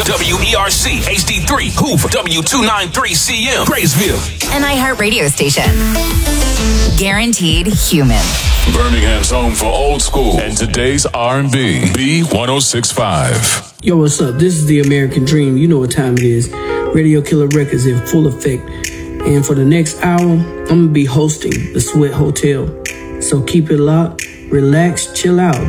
WERC HD3 Hoover W293CM Graysville. An iHeartRadio station. Guaranteed human. Birmingham's home for old school and today's R&B. B1065. Yo, what's up? This is the American Dream. You know what time it is. Radio Killer Records in full effect. And for the next hour, I'm going to be hosting the Sweat Hotel. So keep it locked, relax, chill out.